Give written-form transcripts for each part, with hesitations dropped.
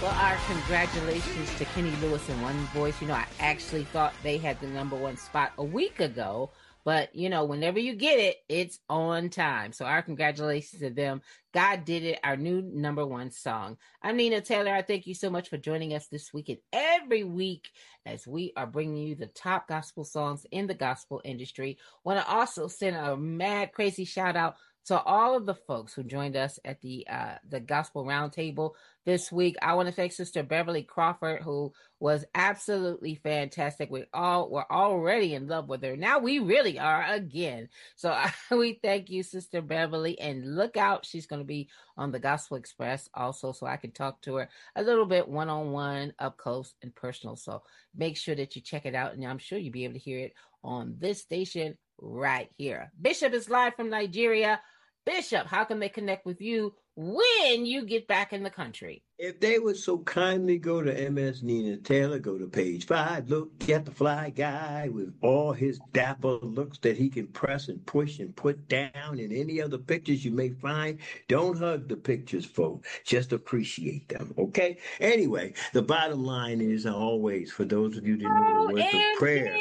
Well, our congratulations to Kenny Lewis and One Voice. I actually thought they had the number one spot a week ago, but whenever you get it, it's on time. So our congratulations to them. God did it, our new number one song. I'm Nina Taylor. I thank you so much for joining us this week and every week as we are bringing you the top gospel songs in the gospel industry. Want to also send a mad crazy shout out to all of the folks who joined us at the Gospel Roundtable this week. I want to thank Sister Beverly Crawford, who was absolutely fantastic. We're already in love with her. Now we really are again. So we thank you, Sister Beverly, and look out. She's going to be on the Gospel Express also, so I can talk to her a little bit one-on-one, up close and personal. So make sure that you check it out, and I'm sure you'll be able to hear it on this station right here. Bishop is live from Nigeria. Bishop, how can they connect with you when you get back in the country? If they would so kindly go to MS Nina Taylor, go to page 5, look at the fly guy with all his dapper looks that he can press and push and put down, and any other pictures you may find. Don't hug the pictures, folks. Just appreciate them, okay? Anyway, the bottom line is always, for those of you that know the words of prayer.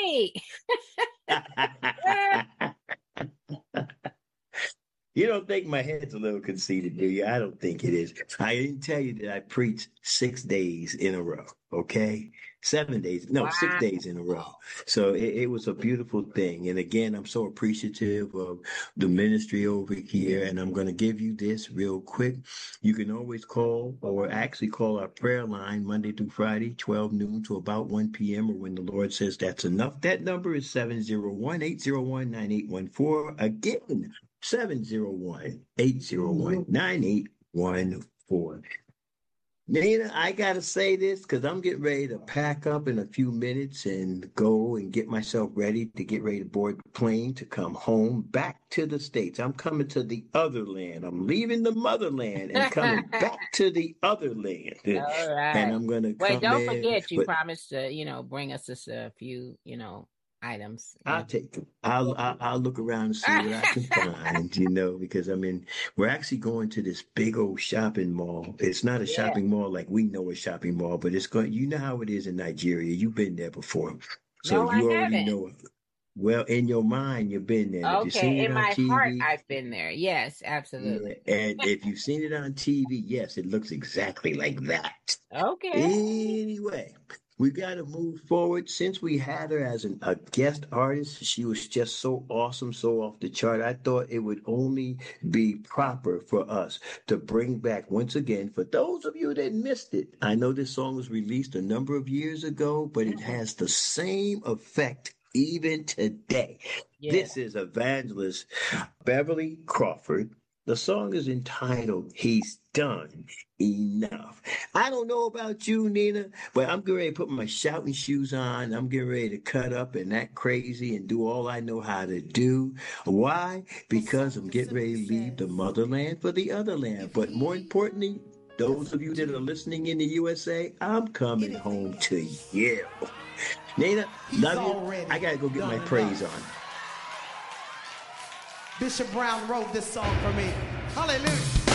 You don't think my head's a little conceited, do you? I don't think it is. I didn't tell you that I preached 6 days in a row, okay? 7 days, no, wow. 6 days in a row. So it was a beautiful thing. And again, I'm so appreciative of the ministry over here. And I'm going to give you this real quick. You can always call, or actually call our prayer line Monday through Friday, 12 noon to about 1 p.m. or when the Lord says that's enough. That number is 701-801-9814. Again, 701-801-9814. Nina, I got to say this because I'm getting ready to pack up in a few minutes and go and get myself ready to get ready to board the plane to come home back to the States. I'm coming to the other land. I'm leaving the motherland and coming back to the other land. All right. And I'm going to come Wait, don't forget, you promised to, bring us just a few, items. I'll take them. I'll look around and see what I can find, because we're actually going to this big old shopping mall. It's not a shopping mall like we know a shopping mall, but it's going, you know how it is in Nigeria. You've been there before. So no, you already know it. Well, in your mind, you've been there. Okay, if you've seen it in on my TV, heart, I've been there. Yes, absolutely. And if you've seen it on TV, yes, it looks exactly like that. Okay. Anyway, we got to move forward. Since we had her as a guest artist, she was just so awesome, so off the chart. I thought it would only be proper for us to bring back once again, for those of you that missed it. I know this song was released a number of years ago, but it has the same effect even today. Yeah. This is Evangelist Beverly Crawford. The song is entitled, He's Done Enough. I don't know about you, Nina, but I'm getting ready to put my shouting shoes on. I'm getting ready to cut up and act crazy and do all I know how to do. Why? Because I'm getting ready to leave the motherland for the other land. But more importantly, those of you that are listening in the USA, I'm coming home to you. Nina, love you. I got to go get my praise on. Bishop Brown wrote this song for me. Hallelujah.